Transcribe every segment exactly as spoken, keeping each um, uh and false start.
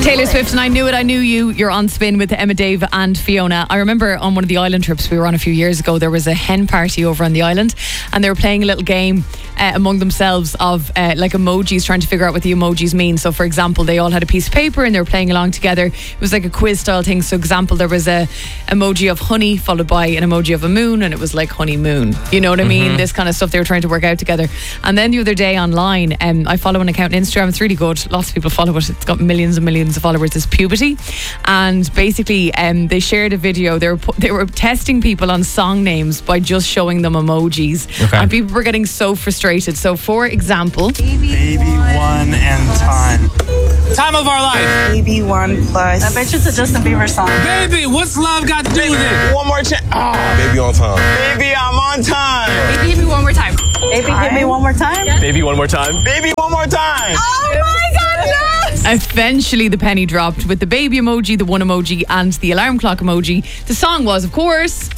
Taylor Swift and I Knew It, I Knew You. You're on Spin with Emma, Dave and Fiona. I remember on one of the island trips we were on a few years ago, there was a hen party over on the island and they were playing a little game uh, among themselves of uh, like emojis, trying to figure out what the emojis mean. So for example, they all had a piece of paper and they were playing along together. It was like a quiz style thing. So example, there was a emoji of honey followed by an emoji of a moon, and it was like honeymoon. You know what I mean? Mm-hmm. This kind of stuff they were trying to work out together. And then the other day online, um, I follow an account on Instagram. It's really good. Lots of people follow it. It's got millions and millions of followers. It's Puberty, and basically um, they shared a video. They were pu- they were testing people on song names by just showing them emojis, Okay. and people were getting so frustrated. So for example, Baby one and time. Time of our life. Baby one plus. I bet you it's a Justin Bieber song. Baby, what's love got to do with it? One more chance. Oh, Baby on time. baby, I'm on time. Baby, hit me one more time. Baby, hit me one more time. Baby one more time. Baby, one more time. Oh my God, yes! eventually the penny dropped with the baby emoji, the one emoji, and the alarm clock emoji. The song was, of course,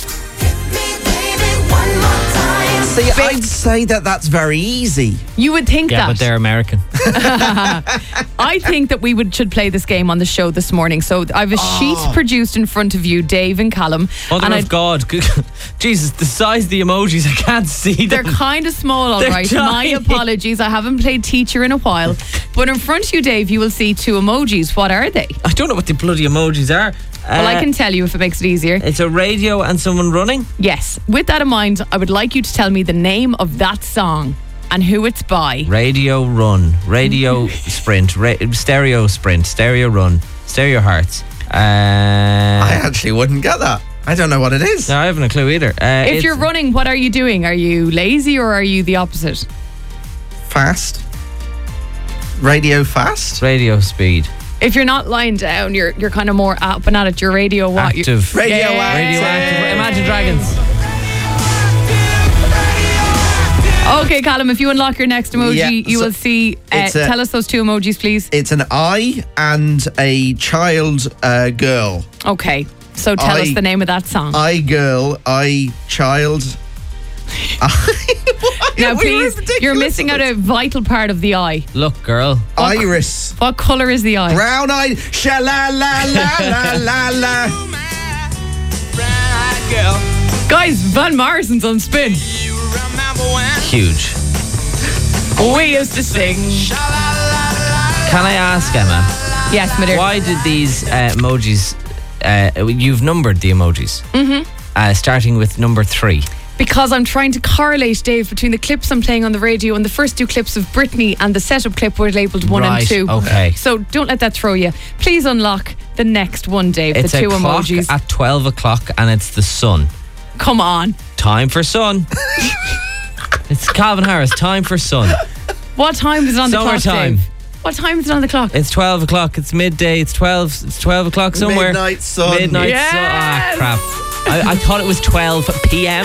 See, I'd say that that's very easy. you would think Yeah, that. but they're American. I think that we would should play this game on the show this morning. So I have a Oh. sheet produced in front of you, Dave and Callum. Mother and of I'd- God. Jesus, the size of the emojis, I can't see They're them. kind of small, all They're right. My tiny. apologies. I haven't played teacher in a while. But in front of you, Dave, you will see two emojis. What are they? I don't know what the bloody emojis are. Well, I Uh, can tell you if it makes it easier. It's a radio and someone running. Yes. With that in mind, I would like you to tell me the name of that song and who it's by. Radio run, radio sprint, ra- stereo sprint, stereo run, stereo hearts. Uh, I actually wouldn't get that. I don't know what it is. no, I haven't a clue either. Uh, If it's you're running, what are you doing? Are you lazy or are you the opposite? Fast. Radio fast. radio speed, If you're not lying down, you're you're kind of more up and at it. Your radio what? You're- active, Radioactive. Yeah. radioactive. Imagine Dragons. Okay, Callum, if you unlock your next emoji, Yeah, you so will see. Uh, it's a- tell us those two emojis, please. It's an I and a child uh, girl. Okay, so tell I- us the name of that song. I girl, I child. now, we were please, ridiculous you're missing out with a vital part of the eye. Look, girl. Iris. What colour is the eye? Brown eyed. Sha la la la la la la. Guys, Van Morrison's on Spin. Huge. We used to sing. Can I ask, Emma, Yes, my dear. why did these uh, emojis, uh, you've numbered the emojis, mm-hmm. uh, starting with number three. Because I'm trying to correlate, Dave, between the clips I'm playing on the radio and the first two clips of Britney, and the setup clip were labelled one Right, and two. okay. So don't let that throw you. Please unlock the next one, Dave. It's the two a clock emojis. at twelve o'clock and it's the sun. Come on. Time for sun. It's Calvin Harris. Time for sun. What time is it on the clock, Summertime. Dave? What time is it on the clock? It's twelve o'clock. It's midday. It's twelve. It's twelve o'clock somewhere. Midnight sun. Midnight Yes! sun. Ah, crap. I, I thought it was twelve p.m.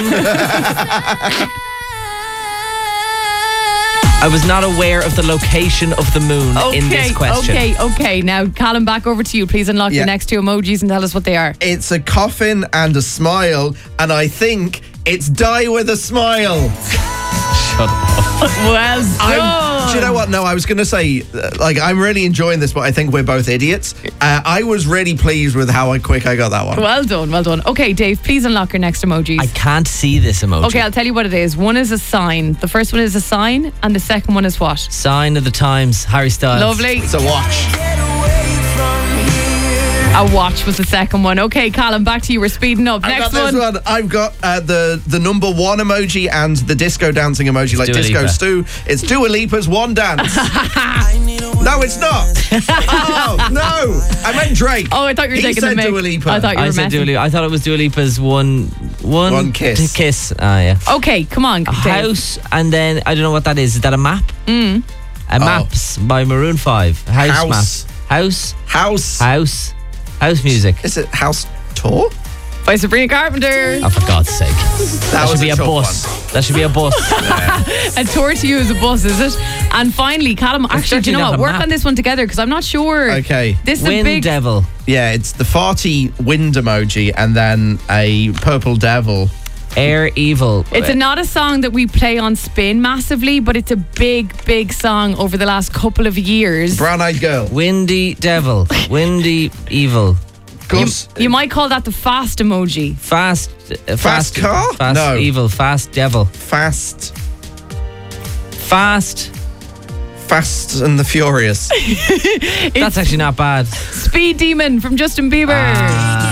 I was not aware of the location of the moon in this question. Okay, okay. Now, Callum, back over to you. Please unlock Yeah. the next two emojis and tell us what they are. It's a coffin and a smile, and I think it's Die With a Smile. Shut up. Well done. I'm, do you know what? No, I was going to say, uh, like, I'm really enjoying this, but I think we're both idiots. Uh, I was really pleased with how quick I got that one. Well done, well done. Okay, Dave, please unlock your next emojis. I can't see this emoji. Okay, I'll tell you what it is. One is a sign. The first one is a sign, and the second one is what? Sign of the times. Harry Styles. Lovely. It's a watch. A watch was the second one. Okay, Callum, back to you. We're speeding up. I've Next got this one. one. I've got uh, the the number one emoji and the disco dancing emoji, like Dua Disco Lipa. Stew. It's Dua Lipa's One Dance. No, it's not. Oh, no. I meant Drake. Oh, I thought you were He taking said the mic. Dua Lipa. I thought you I were said messing. Dua Lipa. I thought it was Dua Lipa's one, one, One kiss. t- kiss. Ah, yeah. Okay, come on, Dave. House, and then I don't know what that is. Is that a map? Mm. A Maps by Maroon Five. House, House. map. House, House. house, house music. Is it House Tour? By Sabrina Carpenter. Oh, for God's sake! That, That was should be a tough bus. one. That should be a bus. A tour to you is a bus, is it? And finally, Callum, actually, do you certainly know not what? a Work map. on this one together because I'm not sure. Okay. This is a Wind big. Devil. Yeah, it's the farty wind emoji and then a purple devil. Air Evil. It's a, not a song that we play on Spin massively, but it's a big, big song over the last couple of years. Brown Eyed Girl. Windy Devil. Windy Evil. You, you might call that the fast emoji. Fast. Uh, Fast car? Fast No. Evil. Fast Devil. Fast. Fast. Fast and the Furious. That's actually not bad. Speed Demon from Justin Bieber. Ah.